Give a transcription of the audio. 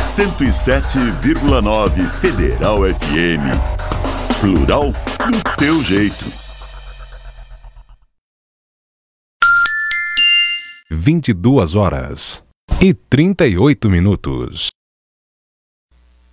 107,9 Federal FM. Plural do teu jeito. 22h38.